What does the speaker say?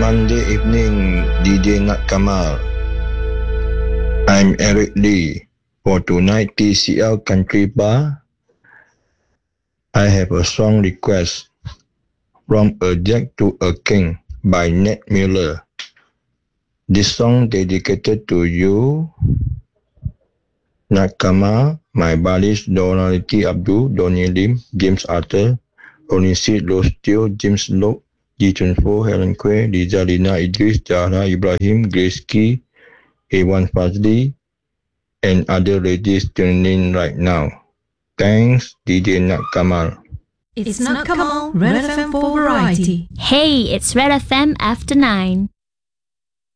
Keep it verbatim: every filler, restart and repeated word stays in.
Monday evening, D J Nat Kamal. I'm Eric Lee. For tonight T C L Country Bar, I have a song request from A Jack to a King by Nat Miller. This song dedicated to you, Nat Kamal, my buddies Donality Abdul, Donnie Lim, James Arthur, Ronnie Sid, Lostio, James Locke, Ji Chun Fo, Helen Quay, Liza Lina Idris, Zahra Ibrahim, Grace Key, Ewan Fazli, and other ladies tuning in right now. Thanks, D J Nat Kamal. It's Nat Kamal, Red F M for Variety. Hey, it's Red F M after nine.